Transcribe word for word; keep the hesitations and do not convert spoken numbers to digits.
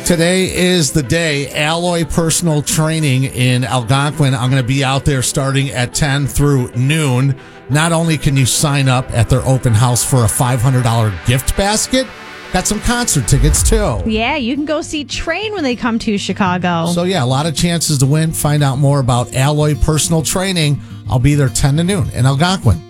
Today is the day. Alloy Personal Training in Algonquin. I'm going to be out there starting at ten through noon. Not only can you sign up at their open house for a five hundred dollars gift basket, got some concert tickets too. Yeah, you can go see Train when they come to Chicago. So yeah, a lot of chances to win. Find out more about Alloy Personal Training. I'll be there ten to noon in Algonquin.